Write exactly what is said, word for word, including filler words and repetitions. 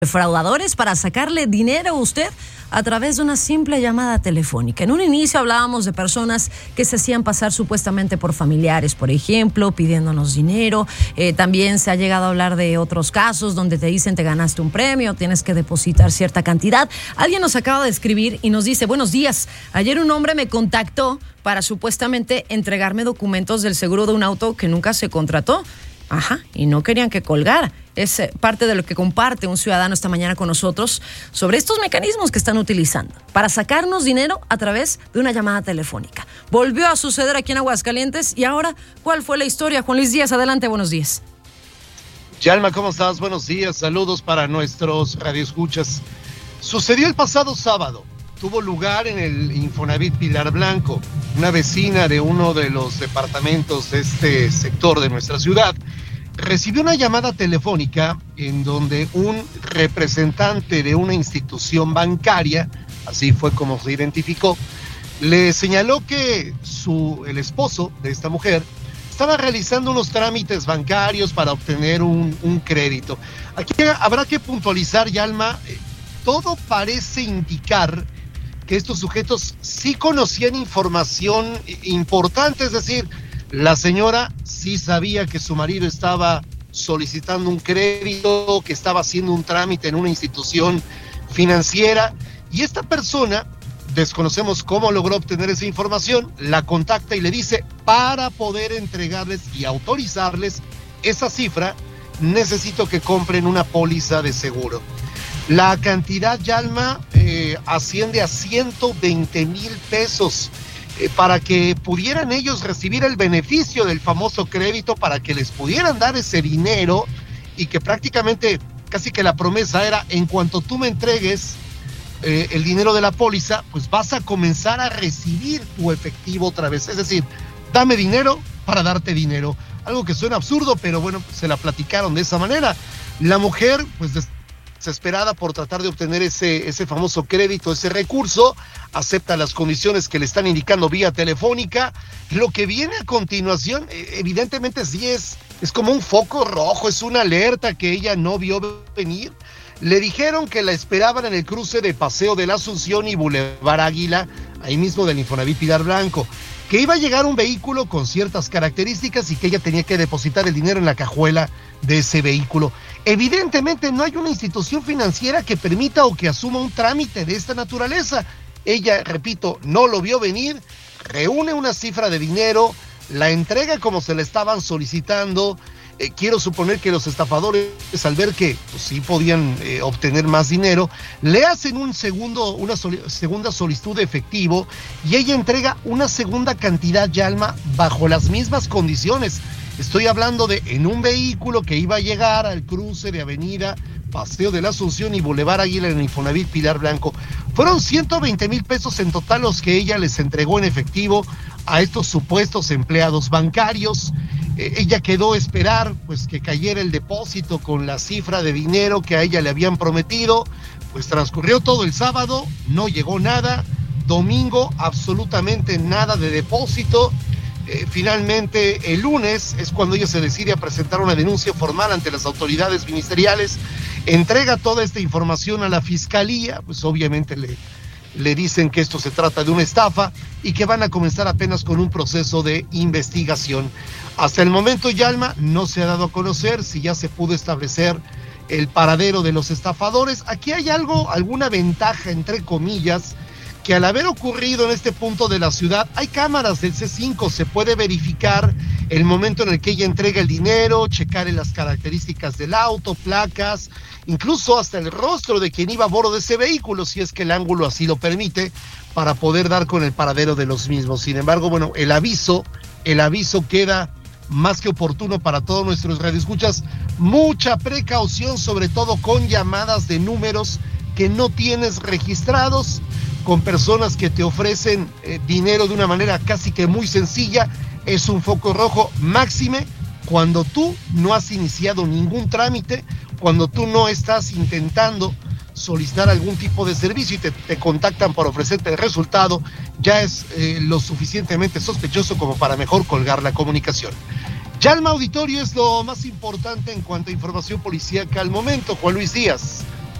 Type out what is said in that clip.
Defraudadores para sacarle dinero a usted a través de una simple llamada telefónica. En un inicio hablábamos de personas que se hacían pasar supuestamente por familiares, por ejemplo, pidiéndonos dinero. Eh, también se ha llegado a hablar de otros casos donde te dicen te ganaste un premio, tienes que depositar cierta cantidad. Alguien nos acaba de escribir y nos dice: buenos días, ayer un hombre me contactó para supuestamente entregarme documentos del seguro de un auto que nunca se contrató. Ajá, y no querían que colgara. Es parte de lo que comparte un ciudadano esta mañana con nosotros sobre estos mecanismos que están utilizando para sacarnos dinero a través de una llamada telefónica. Volvió a suceder aquí en Aguascalientes y ahora, ¿cuál fue la historia? Juan Luis Díaz, adelante, buenos días. Yalma, ¿cómo estás? Buenos días, saludos para nuestros radioescuchas. Sucedió el pasado sábado, tuvo lugar en el Infonavit Pilar Blanco. Una vecina de uno de los departamentos de este sector de nuestra ciudad recibió una llamada telefónica en donde un representante de una institución bancaria, así fue como se identificó, le señaló que su, el esposo de esta mujer estaba realizando unos trámites bancarios para obtener un, un crédito. Aquí habrá que puntualizar, Yalma, eh, todo parece indicar que estos sujetos sí conocían información importante, es decir, la señora sí sabía que su marido estaba solicitando un crédito, que estaba haciendo un trámite en una institución financiera, y esta persona, desconocemos cómo logró obtener esa información, la contacta y le dice: para poder entregarles y autorizarles esa cifra, necesito que compren una póliza de seguro. La cantidad, Yalma, eh, asciende a ciento veinte mil pesos. Para que pudieran ellos recibir el beneficio del famoso crédito, para que les pudieran dar ese dinero, y que prácticamente casi que la promesa era: en cuanto tú me entregues eh, el dinero de la póliza, pues vas a comenzar a recibir tu efectivo otra vez. Es decir, dame dinero para darte dinero. Algo que suena absurdo, pero bueno, se la platicaron de esa manera. La mujer, pues desesperada por tratar de obtener ese, ese famoso crédito, ese recurso, acepta las condiciones que le están indicando vía telefónica. Lo que viene a continuación, evidentemente sí es, es como un foco rojo, es una alerta que ella no vio venir. Le dijeron que la esperaban en el cruce de Paseo de la Asunción y Boulevard Águila, ahí mismo del Infonavit Pilar Blanco, que iba a llegar un vehículo con ciertas características y que ella tenía que depositar el dinero en la cajuela de ese vehículo. Evidentemente no hay una institución financiera que permita o que asuma un trámite de esta naturaleza. Ella, repito, no lo vio venir, reúne una cifra de dinero, la entrega como se le estaban solicitando. Eh, quiero suponer que los estafadores, al ver que pues, sí podían eh, obtener más dinero, le hacen un segundo, una soli- segunda solicitud de efectivo, y ella entrega una segunda cantidad, Yalma, bajo las mismas condiciones. Estoy hablando de en un vehículo que iba a llegar al cruce de Avenida Paseo de la Asunción y Boulevard Águila en el Infonavit Pilar Blanco. Fueron ciento veinte mil pesos en total los que ella les entregó en efectivo a estos supuestos empleados bancarios. Eh, ella quedó a esperar pues que cayera el depósito con la cifra de dinero que a ella le habían prometido. Pues transcurrió todo el sábado, no llegó nada. Domingo, absolutamente nada de depósito. Eh, finalmente, el lunes es cuando ella se decide a presentar una denuncia formal ante las autoridades ministeriales. Entrega toda esta información a la fiscalía, pues obviamente le, le dicen que esto se trata de una estafa y que van a comenzar apenas con un proceso de investigación. Hasta el momento, Yalma, no se ha dado a conocer si ya se pudo establecer el paradero de los estafadores. Aquí hay algo, alguna ventaja, entre comillas, que al haber ocurrido en este punto de la ciudad, hay cámaras del C cinco, se puede verificar el momento en el que ella entrega el dinero, checar en las características del auto, placas, incluso hasta el rostro de quien iba a bordo de ese vehículo, si es que el ángulo así lo permite, para poder dar con el paradero de los mismos. Sin embargo, bueno, el aviso, el aviso queda más que oportuno para todos nuestros radioescuchas. Mucha precaución, sobre todo con llamadas de números que no tienes registrados, con personas que te ofrecen eh, dinero de una manera casi que muy sencilla. Es un foco rojo, máxime cuando tú no has iniciado ningún trámite, cuando tú no estás intentando solicitar algún tipo de servicio y te, te contactan para ofrecerte el resultado, ya es eh, lo suficientemente sospechoso como para mejor colgar la comunicación. Yalma, auditorio, es lo más importante en cuanto a información policíaca al momento. Juan Luis Díaz,